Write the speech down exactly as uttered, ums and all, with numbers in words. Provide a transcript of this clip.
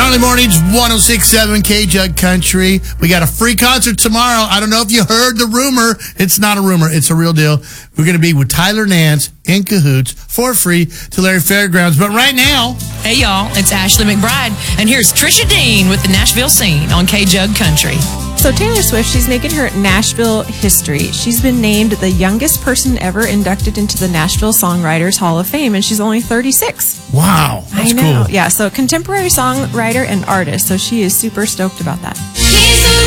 Early mornings, one oh six point seven K-Jug Country. We got a free concert tomorrow. I don't know if you heard the rumor. It's not a rumor. It's a real deal. We're going to be with Tyler Nance in cahoots for free to Larry Fairgrounds. But right now... Hey, y'all. It's Ashley McBride. And here's Trisha Dean with the Nashville Scene on K-Jug Country. So Taylor Swift, she's making her Nashville history. She's been named the youngest person ever inducted into the Nashville Songwriters Hall of Fame, and she's only thirty-six. Wow. That's I know. cool. Yeah, so contemporary songwriter and artist. So she is super stoked about that.